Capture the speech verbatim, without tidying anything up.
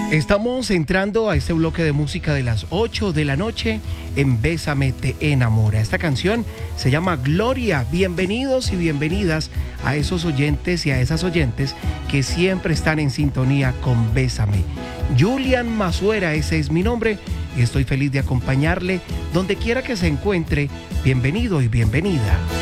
Estamos entrando a este bloque de música de las ocho de la noche en Bésame te enamora. Esta canción se llama Gloria. Bienvenidos y bienvenidas a esos oyentes y a esas oyentes que siempre están en sintonía con Bésame. Julian Mazuera, ese es mi nombre y estoy feliz de acompañarle donde quiera que se encuentre. Bienvenido y bienvenida.